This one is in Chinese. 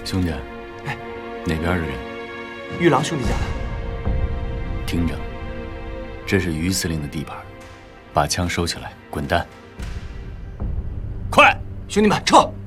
兄弟， 哎， 哪边的人？ 玉郎兄弟家的。 听着，这是于司令的地盘，把枪收起来，滚蛋！快， 兄弟们撤！